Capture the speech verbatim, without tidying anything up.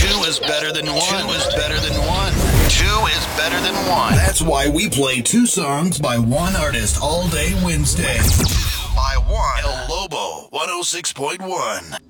Two is better than one. Two is better than one. Two is better than one. That's why we play two songs by one artist all day Wednesday. Two by one. El Lobo, one oh six point one.